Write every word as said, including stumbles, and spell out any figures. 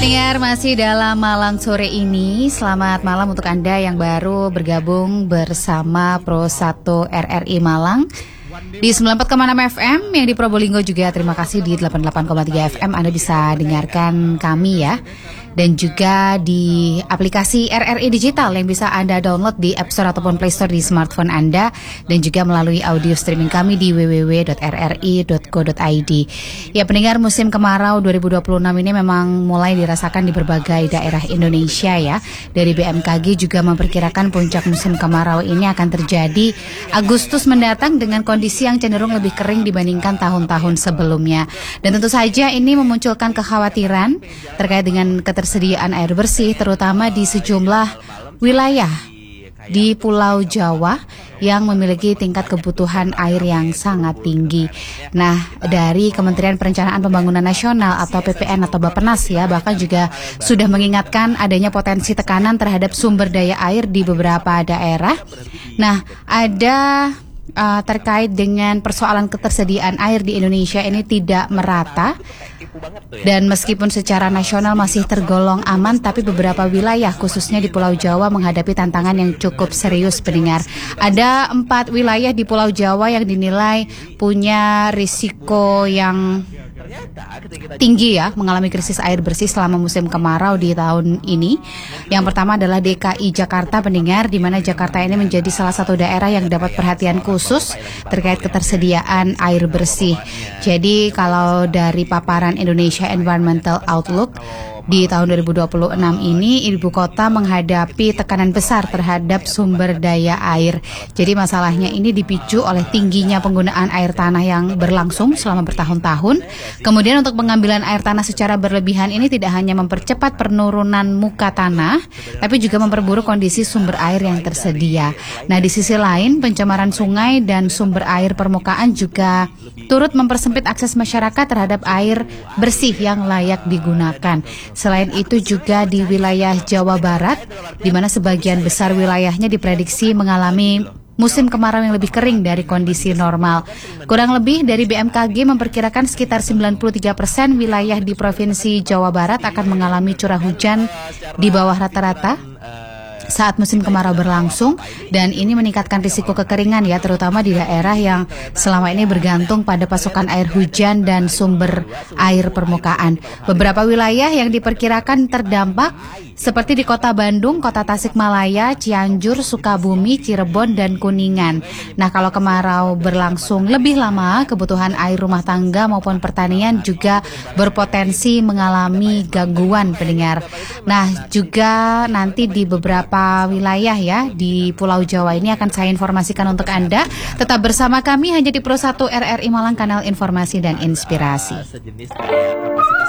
pendengar, masih dalam Malang sore ini. Selamat malam untuk Anda yang baru bergabung bersama Pro satu R R I Malang di sembilan puluh empat koma enam F M, yang di Probolinggo juga terima kasih di delapan puluh delapan koma tiga F M. Anda bisa dengarkan kami ya. Dan juga di aplikasi R R I Digital yang bisa Anda download di App Store ataupun Play Store di smartphone Anda. Dan juga melalui audio streaming kami di w w w dot r r i dot co dot i d. Ya pendengar, musim kemarau dua ribu dua puluh enam ini memang mulai dirasakan di berbagai daerah Indonesia ya. Dari B M K G juga memperkirakan puncak musim kemarau ini akan terjadi Agustus mendatang dengan kondisi yang cenderung lebih kering dibandingkan tahun-tahun sebelumnya. Dan tentu saja ini memunculkan kekhawatiran terkait dengan ketersediaan air bersih, terutama di sejumlah wilayah di Pulau Jawa yang memiliki tingkat kebutuhan air yang sangat tinggi. Nah, dari Kementerian Perencanaan Pembangunan Nasional atau P P N atau Bappenas ya, bahkan juga sudah mengingatkan adanya potensi tekanan terhadap sumber daya air di beberapa daerah. Nah, ada Uh, terkait dengan persoalan ketersediaan air di Indonesia ini tidak merata, dan meskipun secara nasional masih tergolong aman, tapi beberapa wilayah khususnya di Pulau Jawa menghadapi tantangan yang cukup serius pendengar. Ada empat wilayah di Pulau Jawa yang dinilai punya risiko yang tinggi ya mengalami krisis air bersih selama musim kemarau di tahun ini. Yang pertama adalah D K I Jakarta pendengar, di mana Jakarta ini menjadi salah satu daerah yang dapat perhatian khusus terkait ketersediaan air bersih. Jadi kalau dari paparan Indonesia Environmental Outlook di tahun dua ribu dua puluh enam ini, ibu kota menghadapi tekanan besar terhadap sumber daya air. Jadi masalahnya ini dipicu oleh tingginya penggunaan air tanah yang berlangsung selama bertahun-tahun. Kemudian untuk pengambilan air tanah secara berlebihan ini tidak hanya mempercepat penurunan muka tanah, tapi juga memperburuk kondisi sumber air yang tersedia. Nah, di sisi lain pencemaran sungai dan sumber air permukaan juga turut mempersempit akses masyarakat terhadap air bersih yang layak digunakan. Selain itu juga di wilayah Jawa Barat, di mana sebagian besar wilayahnya diprediksi mengalami musim kemarau yang lebih kering dari kondisi normal. Kurang lebih dari B M K G memperkirakan sekitar sembilan puluh tiga persen wilayah di Provinsi Jawa Barat akan mengalami curah hujan di bawah rata-rata saat musim kemarau berlangsung, dan ini meningkatkan risiko kekeringan ya, terutama di daerah yang selama ini bergantung pada pasokan air hujan dan sumber air permukaan. Beberapa wilayah yang diperkirakan terdampak seperti di Kota Bandung, Kota Tasikmalaya, Cianjur, Sukabumi, Cirebon, dan Kuningan. Nah, kalau kemarau berlangsung lebih lama, kebutuhan air rumah tangga maupun pertanian juga berpotensi mengalami gangguan pendengar. Nah, juga nanti di beberapa wilayah ya di Pulau Jawa ini akan saya informasikan untuk Anda. Tetap bersama kami hanya di Pro satu R R I Malang, kanal informasi dan inspirasi.